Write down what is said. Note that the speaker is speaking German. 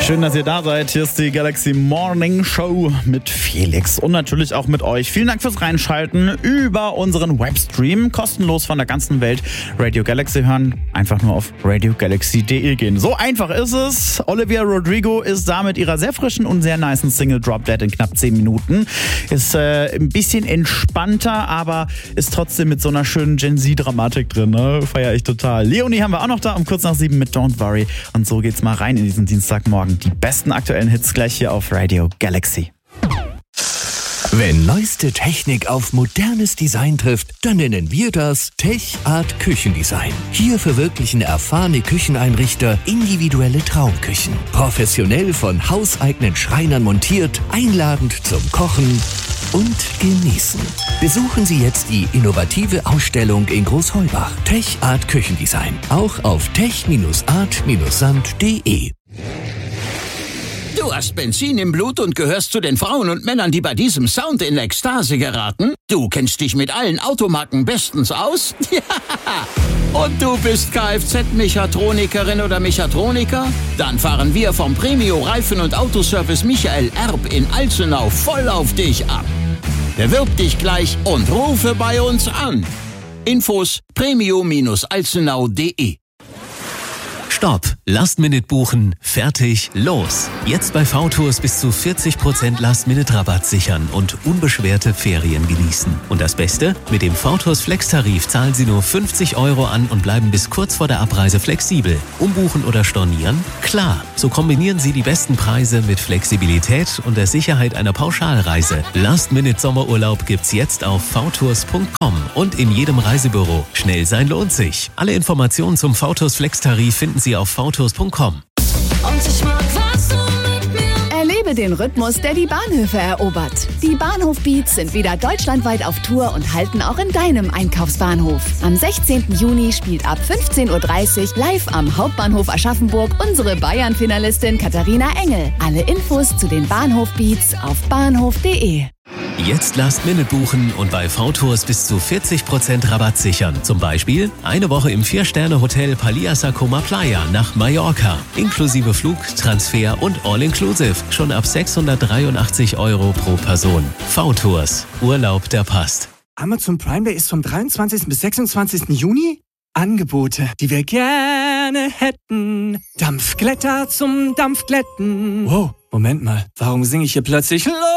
Schön, dass ihr da seid. Hier ist die Galaxy Morning Show mit Felix und natürlich auch mit euch. Vielen Dank fürs Reinschalten über unseren Webstream. Kostenlos von der ganzen Welt Radio Galaxy hören. Einfach nur auf radiogalaxy.de gehen. So einfach ist es. Olivia Rodrigo ist da mit ihrer sehr frischen und sehr nicen Single Drop Dead in knapp 10 Minuten. Ist ein bisschen entspannter, aber ist trotzdem mit so einer schönen Gen-Z-Dramatik drin. Ne? Feier ich total. Leonie haben wir auch noch da um kurz nach 7 mit Don't Worry. Und so geht's mal rein in diesen Dienstagmorgen. Die besten aktuellen Hits gleich hier auf Radio Galaxy. Wenn neueste Technik auf modernes Design trifft, dann nennen wir das Tech Art Küchendesign. Hier verwirklichen erfahrene Kücheneinrichter individuelle Traumküchen. Professionell von hauseigenen Schreinern montiert, einladend zum Kochen und Genießen. Besuchen Sie jetzt die innovative Ausstellung in Großheubach. Tech Art Küchendesign. Auch auf tech-art-sand.de. Du hast Benzin im Blut und gehörst zu den Frauen und Männern, die bei diesem Sound in Ekstase geraten? Du kennst dich mit allen Automarken bestens aus? Ja! Und du bist Kfz-Mechatronikerin oder Mechatroniker? Dann fahren wir vom Premio Reifen- und Autoservice Michael Erb in Alzenau voll auf dich ab. Bewirb dich gleich und rufe bei uns an. Infos premio-alzenau.de. Stopp! Last-Minute buchen, fertig, los! Jetzt bei VTours bis zu 40% Last-Minute-Rabatt sichern und unbeschwerte Ferien genießen. Und das Beste? Mit dem VTours Flex-Tarif zahlen Sie nur 50 € an und bleiben bis kurz vor der Abreise flexibel. Umbuchen oder stornieren? Klar! So kombinieren Sie die besten Preise mit Flexibilität und der Sicherheit einer Pauschalreise. Last-Minute-Sommerurlaub gibt's jetzt auf vtours.com und in jedem Reisebüro. Schnell sein lohnt sich. Alle Informationen zum VTours Flex-Tarif finden Sie auf vtours.com. Und ich mag, was du mit mir. Erlebe den Rhythmus, der die Bahnhöfe erobert. Die Bahnhof-Beats sind wieder deutschlandweit auf Tour und halten auch in deinem Einkaufsbahnhof. Am 16. Juni spielt ab 15:30 Uhr live am Hauptbahnhof Aschaffenburg unsere Bayern-Finalistin Katharina Engel. Alle Infos zu den Bahnhof-Beats auf bahnhof.de. Jetzt Last-Minute buchen und bei VTours bis zu 40% Rabatt sichern. Zum Beispiel eine Woche im 4-Sterne-Hotel Palia Sacoma Playa nach Mallorca. Inklusive Flug, Transfer und All-Inclusive. Schon ab 683 € pro Person. VTours. Urlaub, der passt. Amazon Prime Day ist vom 23. bis 26. Juni. Angebote, die wir gerne hätten. Dampfglätter zum Dampfglätten. Wow, Moment mal. Warum singe ich hier plötzlich